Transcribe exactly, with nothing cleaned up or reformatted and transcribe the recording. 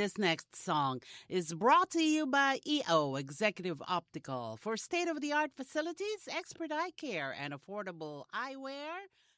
This next song is brought to you by E O Executive Optical. For state-of-the-art facilities, expert eye care, and affordable eyewear,